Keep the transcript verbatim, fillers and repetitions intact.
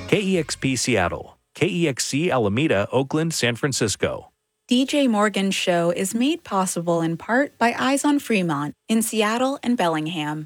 K E X P Seattle, K E X C Alameda, Oakland, San Francisco. D J Morgan's show is made possible in part by Eyes on Fremont in Seattle and Bellingham.